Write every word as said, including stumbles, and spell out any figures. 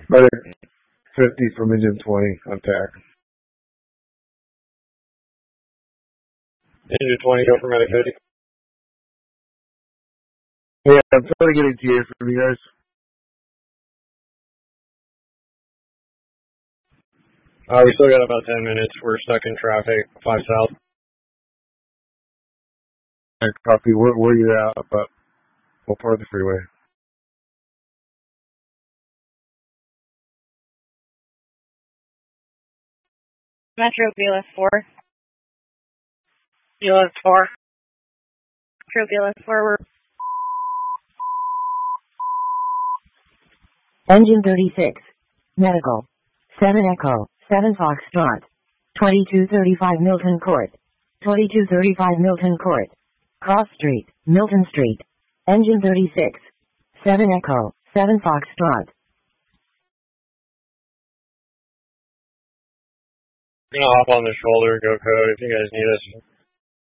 Medic fifty from engine twenty on tack. Engine twenty, go for medic fifty. Yeah, I'm trying to get a T A from you guys. Uh, we still got about ten minutes. We're stuck in traffic. five south. I copy. Where, where you at? About what part of the freeway? Metro B L S four. B L S four. Metro B L S four, we're... Engine thirty-six. Medical. seven Echo. seven Foxtrot. twenty-two thirty-five Milton Court. twenty-two thirty-five Milton Court. Cross Street. Milton Street. Engine thirty-six. seven Echo. seven Foxtrot. I'm gonna hop on the shoulder, go code if you guys need us.